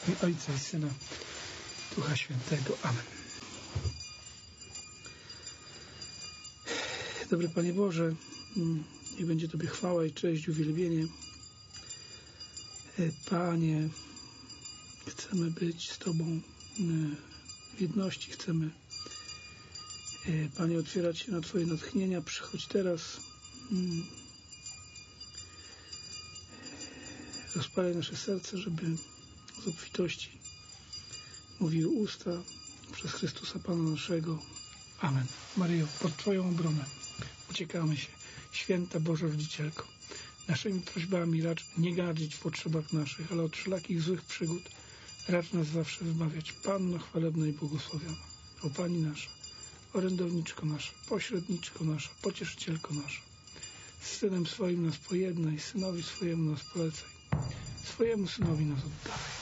imię Ojca i Syna, Ducha Świętego. Amen. Dobry Panie Boże, niech będzie Tobie chwała i cześć, uwielbienie. Panie, chcemy być z Tobą w jedności, chcemy, Panie, otwierać się na Twoje natchnienia. Przychodź teraz, rozpalaj nasze serce, żeby z obfitości mówiły usta przez Chrystusa Pana naszego. Amen. Maryjo, pod Twoją obronę uciekamy się. Święta Boża Rodzicielko, naszymi prośbami racz nie gardzić w potrzebach naszych, ale od wszelakich złych przygód racz nas zawsze wybawiać. Panno chwalebna i błogosławiona, o Pani nasza, orędowniczko nasza, pośredniczko nasza, pocieszycielko nasza, z Synem swoim nas pojednaj, Synowi swojemu nas polecaj, swojemu Synowi nas oddawaj.